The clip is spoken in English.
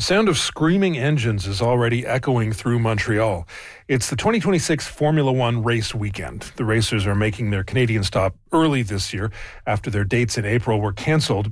sound of screaming engines is already echoing through Montreal. It's the 2026 Formula One race weekend. The racers are making their Canadian stop early this year after their dates in April were cancelled